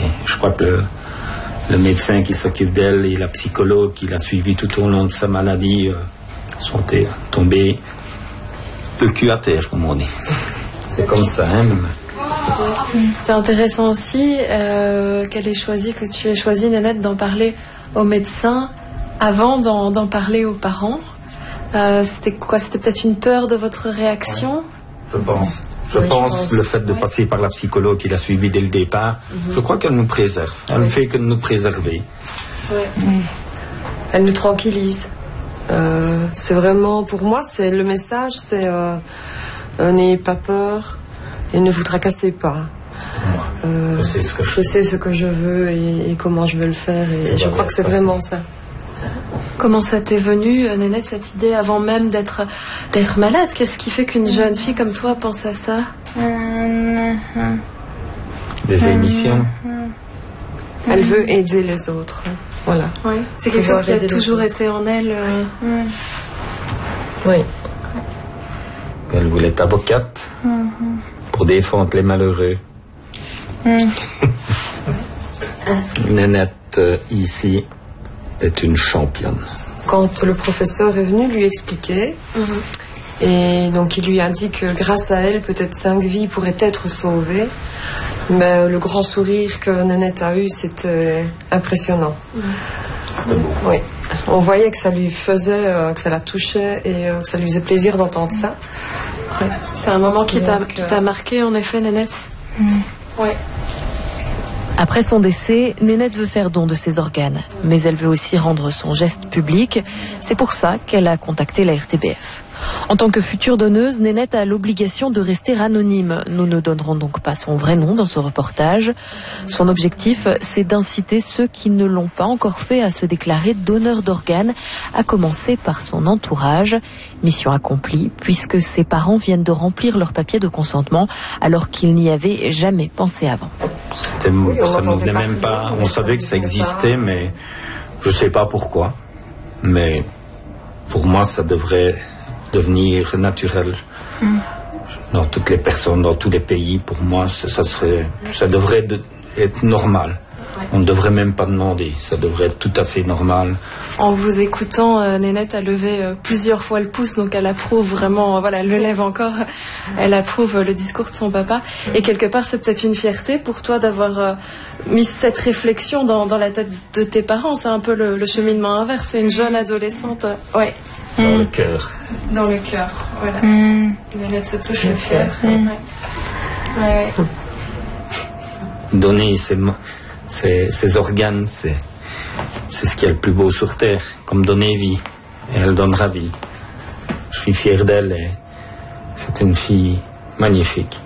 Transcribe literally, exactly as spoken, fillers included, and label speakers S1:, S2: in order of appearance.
S1: je crois que le, le médecin qui s'occupe d'elle et la psychologue qui l'a suivie tout au long de sa maladie euh, sont tombés le cul à terre, comme on dit. C'est comme ça, hein.
S2: C'est intéressant aussi euh, qu'elle ait choisi, que tu aies choisi, Nénette, d'en parler aux médecins avant d'en, d'en parler aux parents. Euh, c'était quoi? C'était peut-être une peur de votre réaction?
S1: Je pense. Je, oui, pense, je pense le fait de ouais. passer par la psychologue qui l'a suivi dès le départ, mm-hmm. je crois qu'elle nous préserve. Elle ne oui. fait que nous préserver.
S3: Ouais. Mm. Elle nous tranquillise. Euh, c'est vraiment, pour moi, c'est le message, c'est euh, euh, n'ayez pas peur et ne vous tracassez pas. Euh,
S1: je sais ce que je,
S3: je sais ce que je veux et, et comment je veux le faire. Et, et je crois que c'est vraiment ça.
S2: Comment ça t'est venu, Nénette, cette idée, avant même d'être, d'être malade? Qu'est-ce qui fait qu'une jeune fille comme toi pense à ça?
S1: Des émissions.
S3: Elle veut aider les autres. Voilà.
S2: Oui. C'est quelque chose qui a toujours été en elle. Euh...
S3: Oui.
S1: Elle voulait être avocate mm-hmm. pour défendre les malheureux. Mm. Nénette, euh, ici, est une championne.
S3: Quand le professeur est venu lui expliquer, mm-hmm. et donc il lui a dit que grâce à elle, peut-être cinq vies pourraient être sauvées, mais le grand sourire que Nénette a eu, c'était impressionnant. Mm.
S1: C'était beau.
S3: Oui. On voyait que ça lui faisait, euh, que ça la touchait et euh, que ça lui faisait plaisir d'entendre ça.
S2: Ouais. C'est un moment qui, donc, t'a, qui t'a marqué, en effet, Nénette. Mm. Oui.
S4: Après son décès, Nénette veut faire don de ses organes, mais elle veut aussi rendre son geste public. C'est pour ça qu'elle a contacté la R T B F. En tant que future donneuse, Nénette a l'obligation de rester anonyme. Nous ne donnerons donc pas son vrai nom dans ce reportage. Son objectif, c'est d'inciter ceux qui ne l'ont pas encore fait à se déclarer donneurs d'organes, à commencer par son entourage. Mission accomplie, puisque ses parents viennent de remplir leur papier de consentement, alors qu'ils n'y avaient jamais pensé avant.
S1: C'était, oui, ça ne nous venait même pas. On savait que ça existait, mais je ne sais pas pourquoi. Mais pour moi, ça devrait devenir naturel mm. dans toutes les personnes, dans tous les pays. Pour moi, ça, ça serait, ça devrait de, être normal. Ouais. On ne devrait même pas demander. Ça devrait être tout à fait normal.
S2: En vous écoutant, euh, Nénette a levé euh, plusieurs fois le pouce, donc elle approuve vraiment, euh, voilà, elle le lève encore, elle approuve euh, le discours de son papa. Et quelque part, c'est peut-être une fierté pour toi d'avoir euh, mis cette réflexion dans, dans la tête de tes parents. C'est un peu le, le cheminement inverse. C'est une jeune adolescente. Euh, ouais.
S1: Dans
S2: mmh.
S1: le cœur.
S2: Dans le cœur, voilà.
S4: Mmh.
S2: Nénette se touche le cœur. Mmh. Ouais. Ouais.
S1: Donner ses, ses, ses organes, c'est, c'est ce qui est le plus beau sur Terre, comme donner vie. Et elle donnera vie. Je suis fier d'elle et c'est une fille magnifique.